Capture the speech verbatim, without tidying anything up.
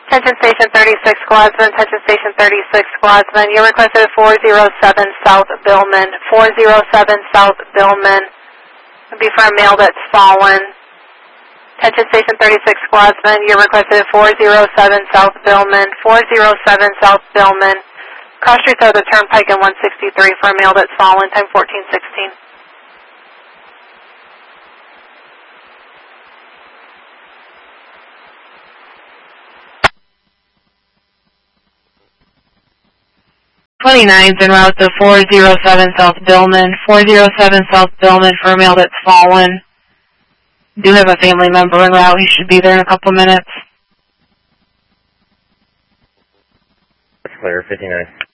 Attention Station thirty-six, Glassman. Attention Station thirty-six, Glassman. You're requested at four oh seven South Billman. four oh seven South Billman. It'll be for a male that's fallen. Attention Station thirty-six, Glassman. You're requested at four oh seven South Billman. four oh seven South Billman. Cross Street of the Turnpike in one sixty-three for a male that's fallen. Time fourteen sixteen. twenty-nine's en route to four oh seven South Billman. four oh seven South Billman for a male that's fallen. Do have a family member en route. He should be there in a couple minutes. Clear, fifty-nine.